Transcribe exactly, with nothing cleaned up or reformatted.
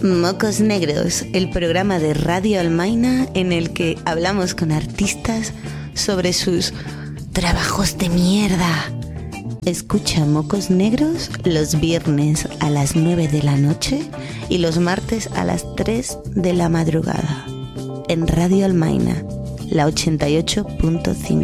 Mocos Negros, el programa de Radio Almaina en el que hablamos con artistas sobre sus trabajos de mierda. Escucha Mocos Negros los viernes a las nueve de la noche y los martes a las tres de la madrugada en Radio Almaina, la ochenta y ocho punto cinco.